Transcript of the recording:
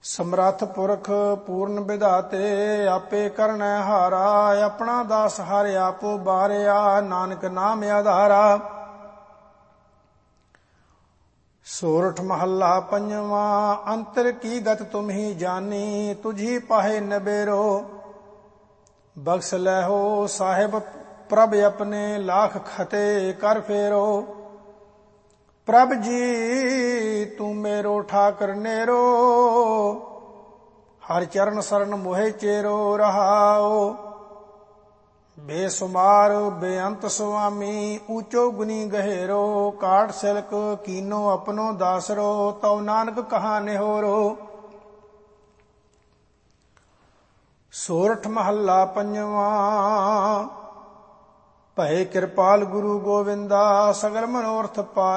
ਸਮਰੱਥ ਪੁਰਖ ਪੂਰਨ ਵਿਧਾਤੇ, ਆਪੇ ਕਰਨੈ ਹਾਰਾ। ਆਪਣਾ ਦਾਸ ਹਰਿ ਆਪੋ ਬਾਰਿਆ, ਨਾਨਕ ਨਾਮ ਆਧਾਰਾ। ਸੋਰਠ ਮਹੱਲਾ ਪੰਜਵਾਂ। ਅੰਤਰ ਕੀ ਗਤ ਤੁਮ ਹੀ ਜਾਨੀ, ਤੁਝੀ ਪਾਹੇ ਨਬੇਰੋ। ਬਖਸ਼ ਲੈਹੋ ਸਾਹਿਬ ਪ੍ਰਭ ਆਪਣੇ, ਲਾਖ ਖਤੇ ਕਰ ਫੇਰੋ। ਪ੍ਰਭ ਜੀ ਤੂੰ ਮੇਰੋ ਠਾਕਰ ਨੇਰੋ, ਹਰਿ ਚਰਨ ਸਰਨ ਮੋਹਿ ਚੇਰੋ। ਰਹਾਓ ਬੇਸੁਮਾਰ ਬੇਅੰਤ ਸੁਆਮੀ, ਊਚੋ ਗੁਨੀ ਗਹਿਰੋ। ਕਾਟ ਸਿਲਕ ਕੀਨੋ ਆਪਣੋ ਦਾਸਰੋ, ਤਉ ਨਾਨਕ ਕਹਾ ਨਿਹੋਰੋ। ਸੋਰਠ ਮਹੱਲਾ ਪੰਜਵਾਂ। ਭਏ ਕਿਰਪਾਲ ਗੁਰੂ ਗੋਵਿੰਦਾ, ਸਗਲ ਮਨੋਰਥ ਪਾਇਆ।